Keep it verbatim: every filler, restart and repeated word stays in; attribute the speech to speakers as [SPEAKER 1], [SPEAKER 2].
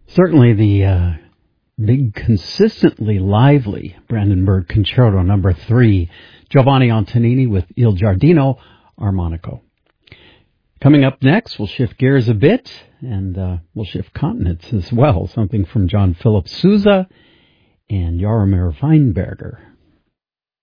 [SPEAKER 1] Certainly the uh, big, consistently lively Brandenburg Concerto number three, Giovanni Antonini with Il Giardino Armonico. Coming up next, we'll shift gears a bit, and uh, we'll shift continents as well. Something from John Philip Sousa and Jaromir Weinberger.